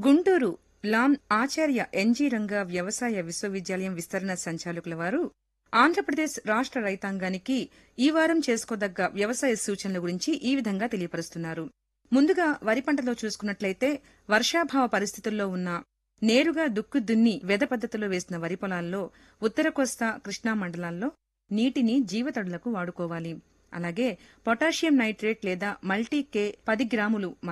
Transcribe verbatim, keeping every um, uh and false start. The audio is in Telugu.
గుంటూరు లాం ఆచార్య ఎన్జీ రంగా వ్యవసాయ విశ్వవిద్యాలయం విస్తరణ సంచాలకుల వారు ఆంధ్రప్రదేశ్ రాష్ట్ర రైతాంగానికి ఈ వారం చేసుకోదగ్గ వ్యవసాయ సూచనల గురించి ఈ విధంగా తెలియపరుస్తున్నారు. ముందుగా వరి పంటలో చూసుకున్నట్లయితే వర్షాభావ పరిస్థితుల్లో ఉన్న నేరుగా దుక్కు దున్ని వెద పద్ధతిలో వేసిన వరి పొలాల్లో ఉత్తర కోస్తా కృష్ణా మండలాల్లో నీటిని జీవతడులకు వాడుకోవాలి. అలాగే పొటాషియం నైట్రేట్ లేదా మల్టీ కే పది గ్రాములు